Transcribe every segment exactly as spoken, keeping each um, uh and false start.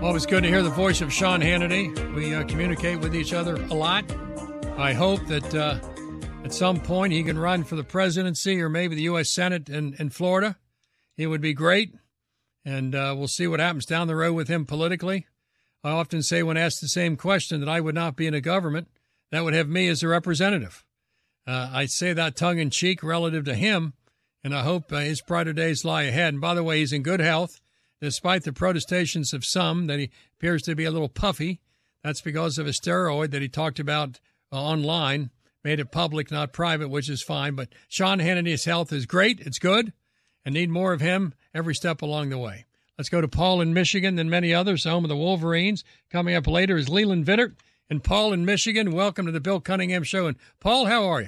Well, it's good to hear the voice of Sean Hannity. We uh, communicate with each other a lot. I hope that uh, at some point he can run for the presidency or maybe the U S Senate in, in Florida. It would be great, and uh, we'll see what happens down the road with him politically. I often say when asked the same question that I would not be in a government that would have me as a representative. Uh, I say that tongue-in-cheek relative to him, and I hope uh, his brighter days lie ahead. And by the way, he's in good health. Despite the protestations of some that he appears to be a little puffy, that's because of a steroid that he talked about uh, online, made it public, not private, which is fine. But Sean Hannity's health is great. It's good. And need more of him every step along the way. Let's go to Paul in Michigan and many others, home of the Wolverines. Coming up later is Leland Vittert. And Paul in Michigan, welcome to the Bill Cunningham Show. And Paul, how are you?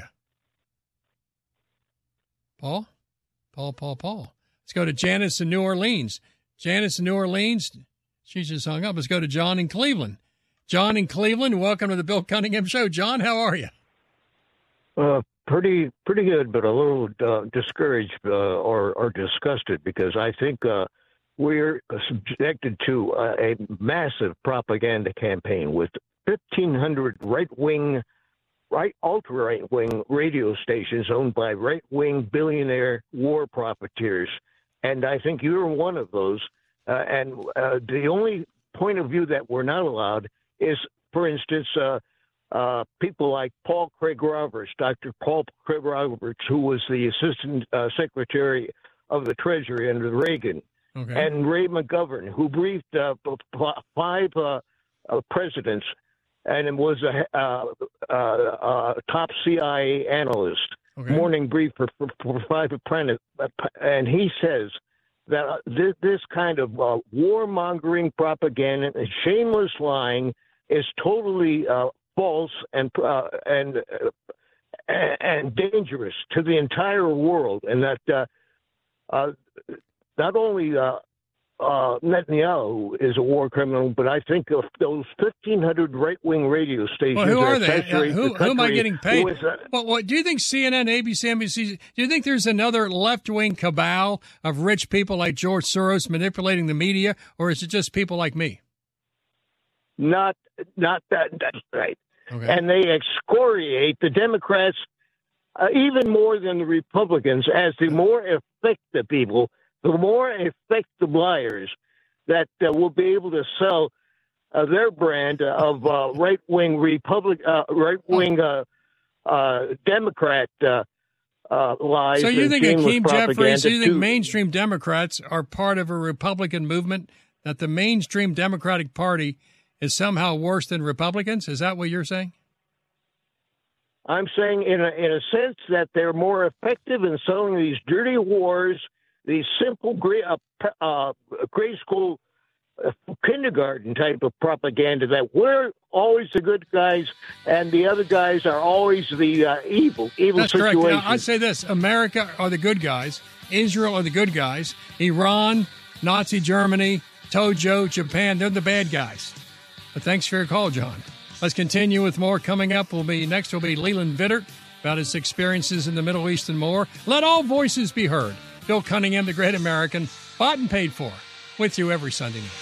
Paul? Paul, Paul, Paul. Let's go to Janice in New Orleans. Janice in New Orleans, she just hung up. Let's go to John in Cleveland. John in Cleveland, welcome to the Bill Cunningham Show. John, how are you? Uh, pretty pretty good, but a little uh, discouraged uh, or, or disgusted because I think uh, we're subjected to uh, a massive propaganda campaign with fifteen hundred right-wing, right ultra-right-wing radio stations owned by right-wing billionaire war profiteers. And I think you're one of those. Uh, and uh, the only point of view that we're not allowed is, for instance, uh, uh, people like Paul Craig Roberts, Doctor Paul Craig Roberts, who was the Assistant uh, Secretary of the Treasury under Reagan, okay. and Ray McGovern, who briefed uh, five uh, uh, presidents and was a uh, uh, uh, top C I A analyst. Okay. Morning brief for, for, for five apprentices, and he says that uh, this, this kind of uh, warmongering propaganda and shameless lying is totally uh, false and uh, and uh, and dangerous to the entire world, and that uh, uh, not only uh, Uh, Netanyahu is a war criminal, but I think of those fifteen hundred right-wing radio stations. Well, who are they? Uh, who, the who am I getting paid? With, uh, well, what, do you think C N N, A B C, N B C, do you think there's another left-wing cabal of rich people like George Soros manipulating the media, or is it just people like me? Not, not that, that's right. Okay. And they excoriate the Democrats uh, even more than the Republicans as the more effective people, the more effective liars that uh, will be able to sell uh, their brand of uh, right-wing Republic, uh, right-wing uh, uh, Democrat uh, uh, lies. So you think Hakeem Jeffries, you think to, mainstream Democrats are part of a Republican movement, that the mainstream Democratic Party is somehow worse than Republicans? Is that what you're saying? I'm saying in a, in a sense that they're more effective in selling these dirty wars, these simple grade, uh, uh, grade school, uh, kindergarten type of propaganda that we're always the good guys and the other guys are always the uh, evil, evil That's situation. correct. I'd say this. America are the good guys. Israel are the good guys. Iran, Nazi Germany, Tojo, Japan, they're the bad guys. But thanks for your call, John. Let's continue with more. Coming up will be next will be Leland Vittert about his experiences in the Middle East and more. Let all voices be heard. Bill Cunningham, the great American, bought and paid for, with you every Sunday night.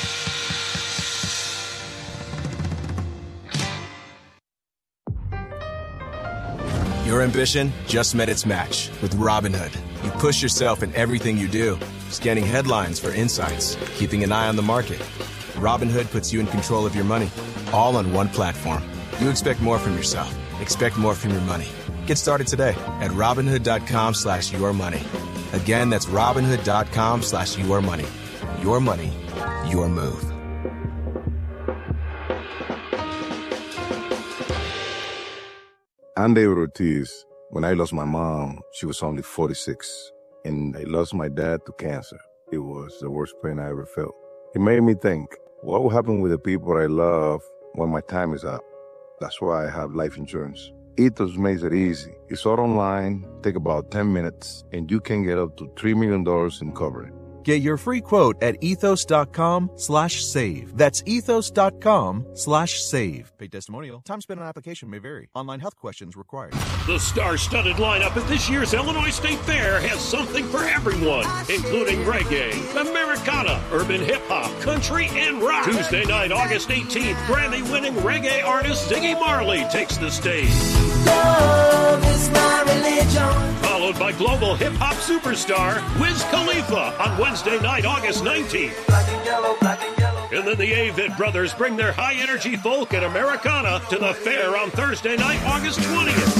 Your ambition just met its match with Robinhood. You push yourself in everything you do, scanning headlines for insights, keeping an eye on the market. Robinhood puts you in control of your money, all on one platform. You expect more from yourself. Expect more from your money. Get started today at Robinhood.com slash your money. Again, that's Robinhood.com slash your money. Your money, your move. I'm David Ortiz. When I lost my mom, she was only forty-six. And I lost my dad to cancer. It was the worst pain I ever felt. It made me think, what will happen with the people I love when my time is up? That's why I have life insurance. Ethos makes it easy. It's all online, take about ten minutes, and you can get up to three million dollars in coverage. Get your free quote at ethos.com slash save. That's ethos.com slash save. Paid testimonial. Time spent on application may vary. Online health questions required. The star-studded lineup at this year's Illinois State Fair has something for everyone, including reggae, Americana, urban hip-hop, country, and rock. Tuesday night, August eighteenth, Grammy-winning reggae artist Ziggy Marley takes the stage. Love is my religion. Followed by global hip-hop superstar Wiz Khalifa on Wednesday night, August nineteenth. Black and yellow, black and yellow. And then the Avid Brothers bring their high-energy folk and Americana to the fair on Thursday night, August twentieth.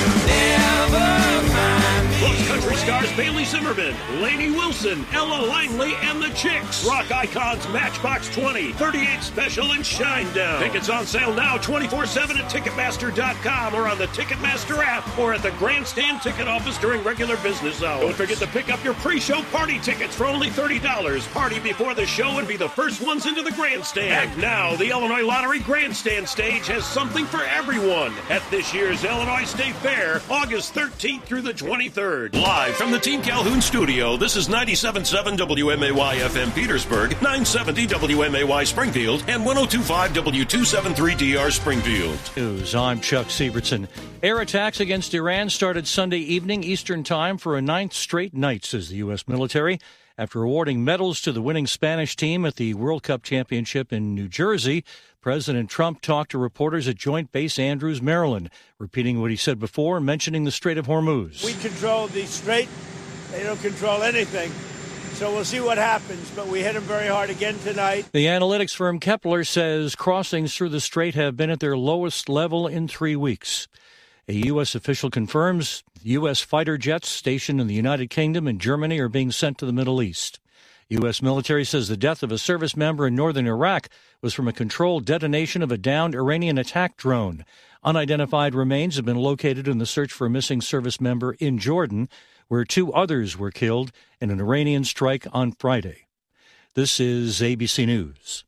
Never mind me. Plus country stars Bailey Zimmerman, Lainey Wilson, Ella Langley, and the Chicks. Rock icons Matchbox twenty, thirty-eight Special, and Shinedown. Tickets on sale now twenty-four seven at Ticketmaster dot com or on the Ticketmaster app or at the Grandstand Ticket Office during regular business hours. Don't forget to pick up your pre-show party tickets for only thirty dollars. Party before the show and be the first ones into the Grandstand. And now, the Illinois Lottery Grandstand stage has something for everyone at this year's Illinois State Fair, August thirteenth through the twenty-third. Live from the Team Calhoun studio, this is ninety-seven point seven W M A Y F M Petersburg, nine seventy W M A Y Springfield, and one oh two point five W two seventy-three D R Springfield. News. I'm Chuck Sievertson. Air attacks against Iran started Sunday evening Eastern Time for a ninth straight night, says the U S military, after awarding medals to the winning Spanish team at the World Cup Championship in New Jersey. President Trump talked to reporters at Joint Base Andrews, Maryland, repeating what he said before, mentioning the Strait of Hormuz. We control the strait. They don't control anything. So we'll see what happens, but we hit them very hard again tonight. The analytics firm Kepler says crossings through the strait have been at their lowest level in three weeks. A U S official confirms U S fighter jets stationed in the United Kingdom and Germany are being sent to the Middle East. U S military says the death of a service member in northern Iraq was from a controlled detonation of a downed Iranian attack drone. Unidentified remains have been located in the search for a missing service member in Jordan, where two others were killed in an Iranian strike on Friday. This is A B C News.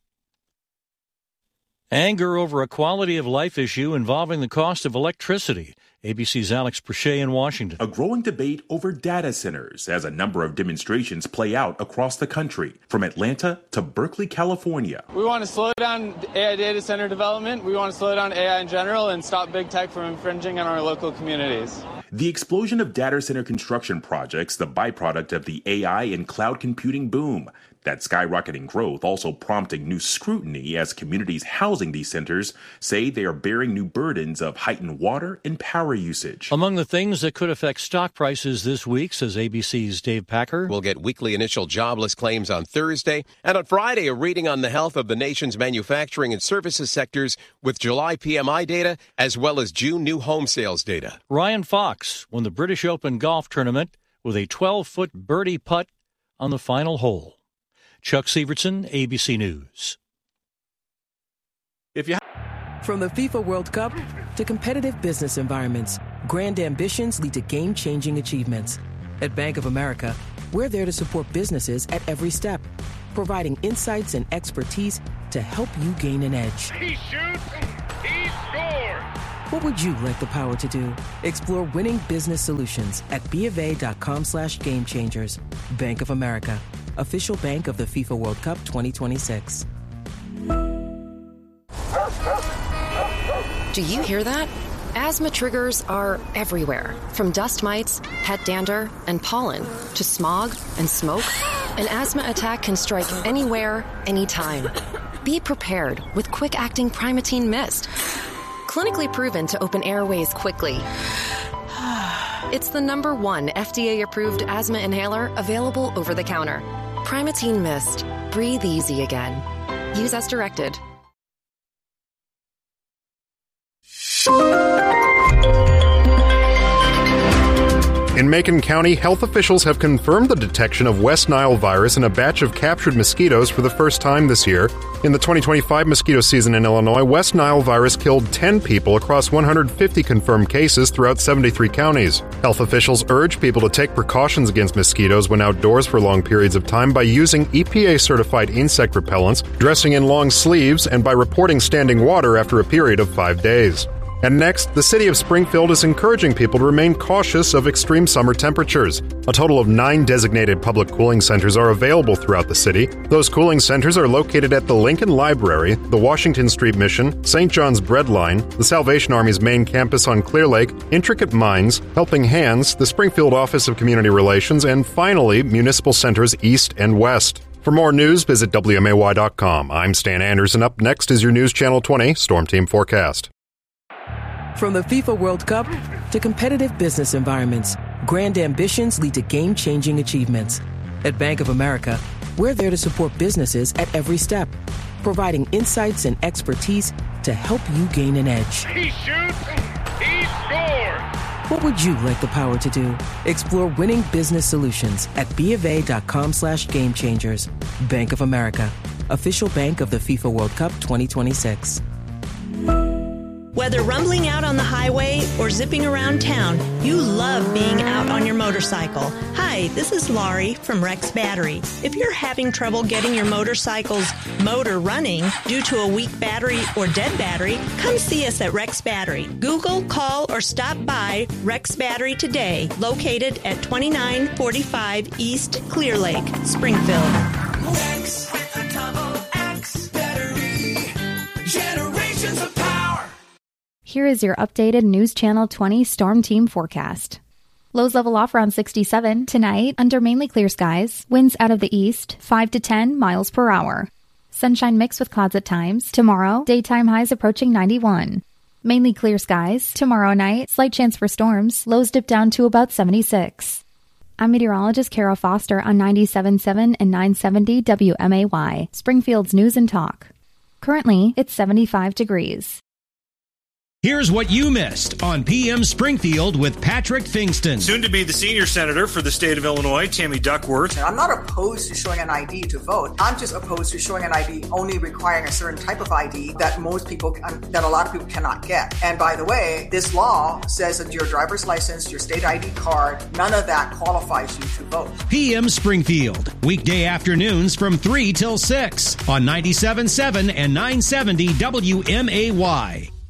Anger over a quality of life issue involving the cost of electricity. A B C's Alex Perche in Washington. A growing debate over data centers as a number of demonstrations play out across the country, from Atlanta to Berkeley, California. We want to slow down A I data center development. We want to slow down A I in general and stop big tech from infringing on our local communities. The explosion of data center construction projects, the byproduct of the A I and cloud computing boom. That skyrocketing growth also prompting new scrutiny as communities housing these centers say they are bearing new burdens of heightened water and power usage. Among the things that could affect stock prices this week, says A B C's Dave Packer. We'll get weekly initial jobless claims on Thursday, and on Friday, a reading on the health of the nation's manufacturing and services sectors with July P M I data as well as June new home sales data. Ryan Fox won the British Open golf tournament with a twelve-foot birdie putt on the final hole. Chuck Sievertson, A B C News. If you From the FIFA World Cup to competitive business environments, grand ambitions lead to game-changing achievements. At Bank of America, we're there to support businesses at every step, providing insights and expertise to help you gain an edge. He shoots, he scores! What would you like the power to do? Explore winning business solutions at BofA.com slash game changers. Bank of America, official bank of the FIFA World Cup twenty twenty-six. Do you hear that? Asthma triggers are everywhere, from dust mites, pet dander, and pollen, to smog and smoke. An asthma attack can strike anywhere, anytime. Be prepared with quick-acting Primatene Mist. Clinically proven to open airways quickly. It's the number one F D A-approved asthma inhaler available over the counter. Primatene Mist. Breathe easy again. Use as directed. In Macon County, health officials have confirmed the detection of West Nile virus in a batch of captured mosquitoes for the first time this year. In the twenty twenty-five mosquito season in Illinois, West Nile virus killed ten people across one hundred fifty confirmed cases throughout seventy-three counties. Health officials urge people to take precautions against mosquitoes when outdoors for long periods of time by using E P A-certified insect repellents, dressing in long sleeves, and by reporting standing water after a period of five days. And next, the city of Springfield is encouraging people to remain cautious of extreme summer temperatures. A total of nine designated public cooling centers are available throughout the city. Those cooling centers are located at the Lincoln Library, the Washington Street Mission, Saint John's Breadline, the Salvation Army's main campus on Clear Lake, Intricate Minds, Helping Hands, the Springfield Office of Community Relations, and finally, Municipal Centers East and West. For more news, visit W M A Y dot com. I'm Stan Anderson. Up next is your News Channel twenty Storm Team Forecast. From the FIFA World Cup to competitive business environments, grand ambitions lead to game-changing achievements. At Bank of America, we're there to support businesses at every step, providing insights and expertise to help you gain an edge. He shoots, he scores! What would you like the power to do? Explore winning business solutions at BofA.com slash game changers. Bank of America, official bank of the FIFA World Cup twenty twenty-six. Whether rumbling out on the highway or zipping around town, you love being out on your motorcycle. Hi, this is Laurie from Rex Battery. If you're having trouble getting your motorcycle's motor running due to a weak battery or dead battery, come see us at Rex Battery. Google, call, or stop by Rex Battery today, located at twenty-nine forty-five East Clear Lake, Springfield. Rex with a double X battery. Generations of power. Here is your updated News Channel twenty Storm Team forecast. Lows level off around sixty-seven. Tonight, under mainly clear skies. Winds out of the east, five to ten miles per hour. Sunshine mixed with clouds at times. Tomorrow, daytime highs approaching ninety-one. Mainly clear skies. Tomorrow night, slight chance for storms. Lows dip down to about seventy-six. I'm meteorologist Carol Foster on ninety-seven point seven and nine seventy W M A Y, Springfield's News and Talk. Currently, it's seventy-five degrees. Here's what you missed on P M Springfield with Patrick Fingston. Soon to be the senior senator for the state of Illinois, Tammy Duckworth. I'm not opposed to showing an I D to vote. I'm just opposed to showing an I D only requiring a certain type of I D that most people, that a lot of people cannot get. And by the way, this law says that your driver's license, your state I D card, none of that qualifies you to vote. P M Springfield, weekday afternoons from three till six on ninety-seven point seven and nine seventy W M A Y.